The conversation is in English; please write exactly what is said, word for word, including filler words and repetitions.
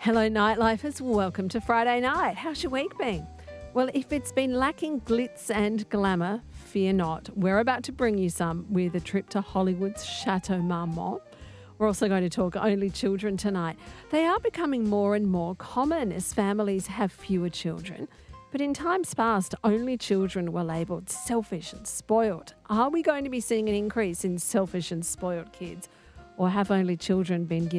Hello, Nightlifers. Welcome to Friday night. How's your week been? Well, if it's been lacking glitz and glamour, fear not. We're about to bring you some with a trip to Hollywood's Chateau Marmont. We're also going to talk only children tonight. They are becoming more and more common as families have fewer children. But in times past, only children were labelled selfish and spoilt. Are we going to be seeing an increase in selfish and spoilt kids? Or have only children been given